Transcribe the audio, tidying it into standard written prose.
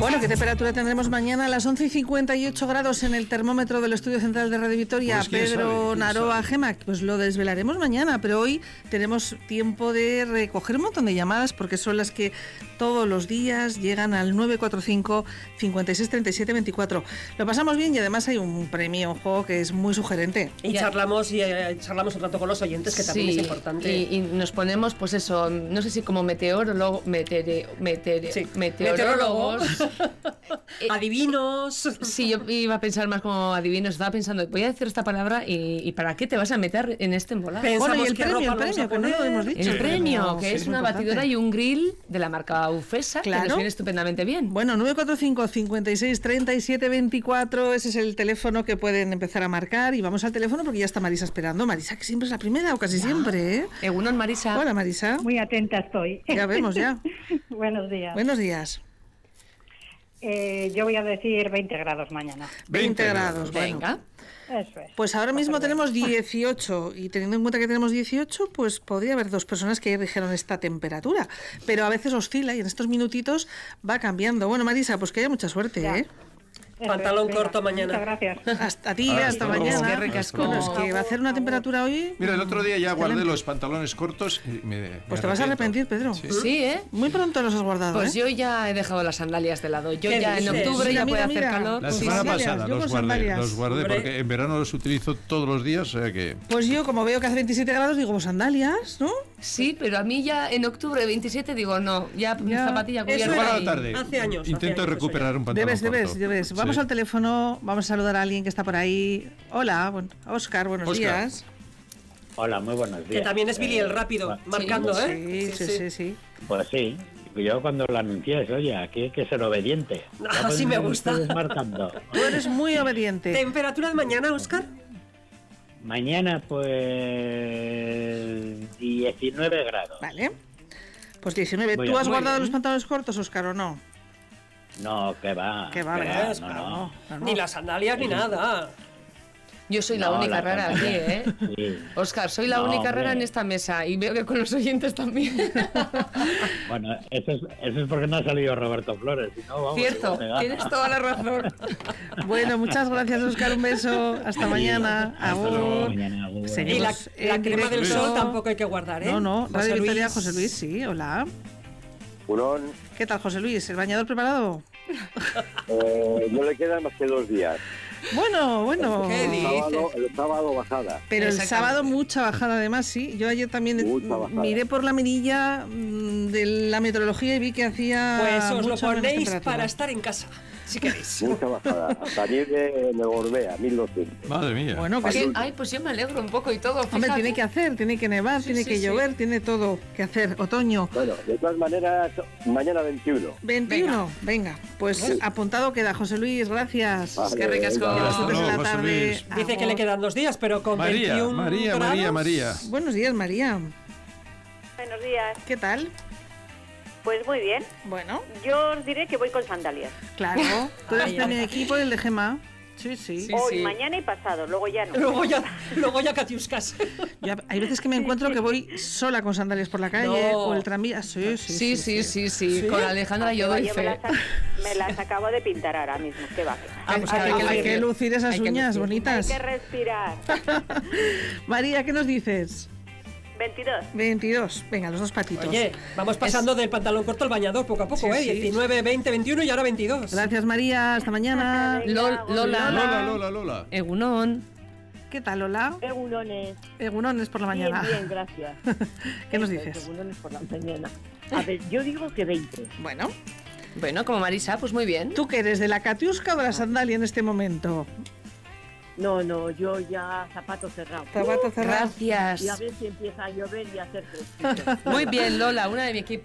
Bueno, ¿qué temperatura tendremos mañana? A las 11:58 grados en el termómetro del Estudio Central de Radio Vitoria. Pues, Pedro, Naroa, Gema, pues lo desvelaremos mañana, pero hoy tenemos tiempo de recoger un montón de llamadas porque son las que todos los días llegan al 945 56 37 24. Lo pasamos bien y además hay un premio, un juego que es muy sugerente. Y charlamos un rato con los oyentes, que también es importante. Y nos ponemos, pues eso, no sé si como meteorólogos. Adivinos. Sí, yo iba a pensar más como adivinos. Estaba pensando, voy a decir esta palabra y ¿para qué te vas a meter en este embolado? Bueno, y el premio, que no lo hemos dicho. El premio, que sí, es una importante. batidora y un grill de la marca Ufesa, Claro. que nos viene estupendamente bien. Bueno, 945 56 37 24, ese es el teléfono que pueden empezar a marcar. Y vamos al teléfono porque ya está Marisa esperando. Marisa, que siempre es la primera o casi siempre, ¿eh? Egunon, Marisa. Hola, Marisa. Muy atenta estoy. Ya vemos, ya. Buenos días. Buenos días. Yo voy a decir 20 grados mañana. 20 grados, bueno. Venga. Eso es. Pues ahora mismo tenemos 18 y teniendo en cuenta que tenemos 18, pues podría haber dos personas que dijeron esta temperatura, pero a veces oscila y en estos minutitos va cambiando. Bueno, Marisa, pues que haya mucha suerte, Ya. ¿eh? Eso Pantalón es. corto Venga, mañana. Muchas gracias. Hasta ti, hasta luego. mañana. Qué ricasco. Bueno, es que va a hacer una temperatura hoy. Mira, el otro día ya guardé los pantalones cortos y Pues te vas a arrepentir, Pedro. Sí, ¿eh? Muy pronto los has guardado, Pues ¿eh? yo ya he dejado las sandalias de lado. Yo ¿Qué ya en dices? octubre ya Mira, puede mira, hacer mira. calor. La Pues semana sandalias, pasada yo con los sandalias. guardé Hombre. porque en verano los utilizo todos los días, o sea que... Pues yo, como veo que hace 27 grados, digo, pues sandalias, ¿no? Sí, pero a mí ya en octubre 27 digo, no, ya zapatilla Eso cubierta. Igual a era la tarde. hace años, Intento hace años recuperar un pantalón corto. Debes. Vamos Sí. al teléfono, vamos a saludar a alguien que está por ahí. Hola, Óscar, buenos Óscar. días. Hola, muy buenos días. Que también es Billy el rápido, bueno, marcando, ¿eh? Sí. Pues sí, yo cuando lo anuncié, oye, aquí hay que ser obediente. Ya Así pueden me ir gusta. ustedes marcando. Tú eres muy obediente. ¿Temperatura de mañana, Óscar? Mañana, pues 19 grados. Vale. Pues 19. Muy ¿Tú bien. has Muy guardado bien. los pantalones cortos, Óscar, o no? No, que va. Que va, que ¿verdad? no. Ni las sandalias ni nada. Yo soy la No, única la rara aquí, pantalla. ¿eh? Sí. Óscar, soy la No, única hombre. rara en esta mesa y veo que con los oyentes también. Bueno, eso es porque no ha salido Roberto Flores. Si no, vamos, Cierto, igual me gana. tienes toda la razón. Bueno, muchas gracias, Óscar. Un beso. Hasta mañana. Hasta luego, Agur. mañana, agur. Y Seguimos la en crema del directo. sol tampoco hay que guardar, ¿eh? No, José Radio Victoria, Luis. José Luis, sí, hola. Hurón, ¿Qué tal, José Luis? ¿El bañador preparado? no le quedan más que 2 días. Bueno. ¿Qué dices? El sábado bajada. Pero el Exactamente. sábado mucha bajada además, sí. Yo ayer también Mucha bajada. miré por la mirilla de la meteorología y vi que hacía Pues os lo mucha menos ponéis temperatura. para estar en casa, si queréis. Mucha bajada. Hasta nieve en el Gorbea, 1200. Madre mía. Bueno, que sí. Ay, pues yo me alegro un poco y todo. Hombre, fíjate. tiene que hacer, tiene que nevar, tiene que llover, tiene todo que hacer. Otoño. Bueno, de todas maneras, mañana 21. 21, venga, pues apuntado queda. José Luis, gracias. Vale, Qué ricasco. venga. Disfrutes de la José tarde. Luis. Dice que le Agur. quedan 2 días, pero con 21 grados. María. Buenos días, María. Buenos días. ¿Qué tal? Pues muy bien. Bueno, Yo os diré que voy con sandalias. claro. Tú eres de mi equipo, el de Gema. Sí. Sí, Hoy, sí. mañana y pasado, luego ya no. Luego ya Katiuskas. Hay veces que me encuentro que voy sola con sandalias por la calle No. o el tranvía. Sí. Con Alejandra yo doy Yo me fe. me las acabo de pintar ahora mismo. ¿Qué va? Ah, pues Hay hay que que lucir esas hay que uñas lucir. Hay bonitas. que respirar. María, ¿qué nos dices? 22. 22. Venga, los dos patitos. Oye, vamos pasando del pantalón corto al bañador poco a poco, Sí, ¿eh? sí. 19, 20, 21 y ahora 22. Gracias, María. Hasta mañana. Lola. Lola. Egunon. ¿Qué tal, Lola? Egunones. Egunones por la mañana. Bien, gracias. ¿Qué nos dices? Egunones por la mañana. A ver, yo digo que 20. Bueno, Bueno, como Marisa, pues muy bien. ¿tú qué eres? ¿De la Katiuska o de la sandalia en este momento? No, yo ya zapato cerrado. Zapato cerrado. Gracias. Y a ver si empieza a llover y a hacer fresquito. Muy bien, Lola, una de mi equipo.